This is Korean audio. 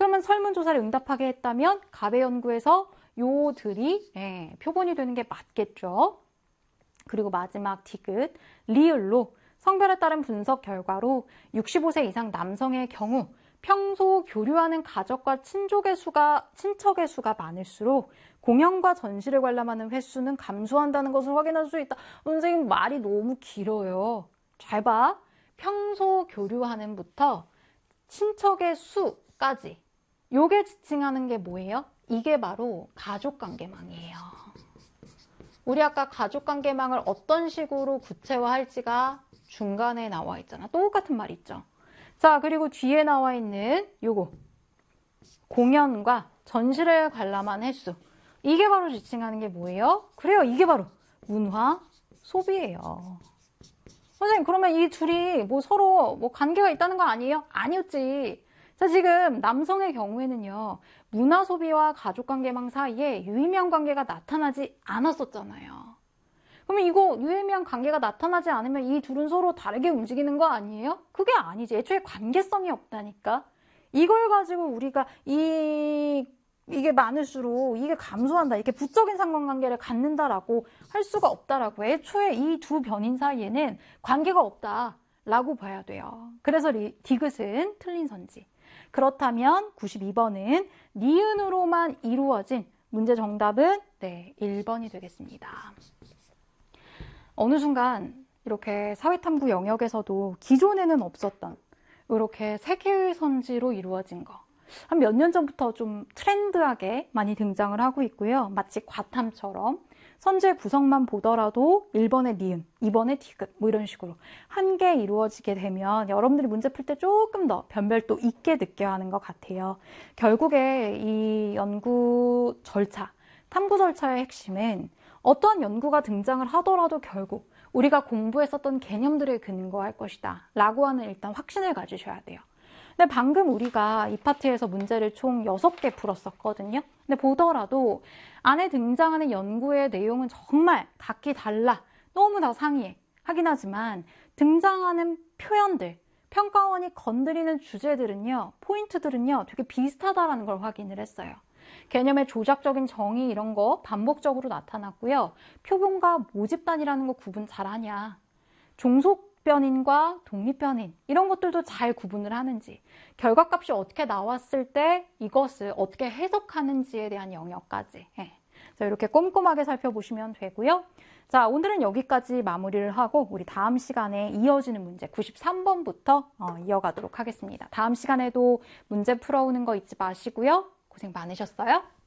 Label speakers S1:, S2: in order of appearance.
S1: 그러면 설문조사를 응답하게 했다면 갑의 연구에서 요들이 표본이 되는 게 맞겠죠. 그리고 마지막 디귿, 리을로 성별에 따른 분석 결과로 65세 이상 남성의 경우 평소 교류하는 가족과 친척의 수가 많을수록 공연과 전시를 관람하는 횟수는 감소한다는 것을 확인할 수 있다. 선생님 말이 너무 길어요. 잘 봐. 평소 교류하는부터 친척의 수까지. 요게 지칭하는 게 뭐예요? 이게 바로 가족관계망이에요. 우리 아까 가족관계망을 어떤 식으로 구체화할지가 중간에 나와 있잖아. 똑같은 말 있죠. 자, 그리고 뒤에 나와 있는 요거 공연과 전시를 관람한 횟수. 이게 바로 지칭하는 게 뭐예요? 그래요. 이게 바로 문화 소비예요. 선생님, 그러면 이 둘이 뭐 서로 관계가 있다는 거 아니에요? 아니었지. 자, 지금 남성의 경우에는요, 문화 소비와 가족관계망 사이에 유의미한 관계가 나타나지 않았었잖아요. 그러면 이거 유의미한 관계가 나타나지 않으면 이 둘은 서로 다르게 움직이는 거 아니에요? 그게 아니지. 애초에 관계성이 없다니까. 이걸 가지고 우리가 이게 많을수록 이게 감소한다. 이렇게 부적인 상관관계를 갖는다라고 할 수가 없다라고. 애초에 이 두 변인 사이에는 관계가 없다라고 봐야 돼요. 그래서 디귿은 틀린 선지. 그렇다면 92번은 니은으로만 이루어진 문제 정답은 1번이 되겠습니다. 어느 순간 이렇게 사회탐구 영역에서도 기존에는 없었던 이렇게 세 개의 선지로 이루어진 거. 한 몇 년 전부터 좀 트렌드하게 많이 등장을 하고 있고요. 마치 과탐처럼 선지의 구성만 보더라도 1번의 니은, 2번의 디귿 뭐 이런 식으로 한 개 이루어지게 되면 여러분들이 문제 풀 때 조금 더 변별도 있게 느껴야 하는 것 같아요. 결국에 이 연구 절차, 탐구 절차의 핵심은 어떠한 연구가 등장을 하더라도 결국 우리가 공부했었던 개념들을 근거할 것이다 라고 하는 일단 확신을 가지셔야 돼요. 근데 방금 우리가 이 파트에서 문제를 총 6개 풀었었거든요. 근데 보더라도 안에 등장하는 연구의 내용은 정말 각기 달라. 너무 다 상이해. 하긴 하지만 등장하는 표현들, 평가원이 건드리는 주제들은요, 포인트들은요, 되게 비슷하다라는 걸 확인을 했어요. 개념의 조작적인 정의 이런 거 반복적으로 나타났고요. 표본과 모집단이라는 거 구분 잘하냐. 종속변인과 독립변인 이런 것들도 잘 구분을 하는지, 결과값이 어떻게 나왔을 때 이것을 어떻게 해석하는지에 대한 영역까지 자, 이렇게 꼼꼼하게 살펴보시면 되고요. 자, 오늘은 여기까지 마무리를 하고 우리 다음 시간에 이어지는 문제 93번부터 이어가도록 하겠습니다. 다음 시간에도 문제 풀어오는 거 잊지 마시고요. 고생 많으셨어요.